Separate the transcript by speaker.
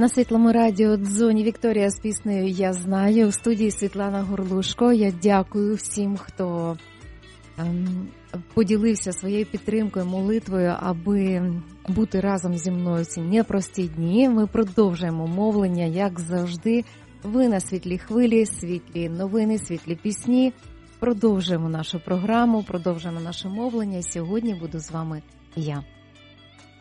Speaker 1: На Світлому радіо «Дзоні» Вікторія з піснею «Я знаю». У студії Світлана Горлушко. Я дякую всім, хто поділився своєю підтримкою, молитвою, аби бути разом зі мною в ці непрості дні. Ми продовжуємо мовлення, як завжди. Ви на світлій хвилі, світлі новини, світлі пісні. Продовжуємо нашу програму, продовжуємо наше мовлення. Сьогодні буду з вами я.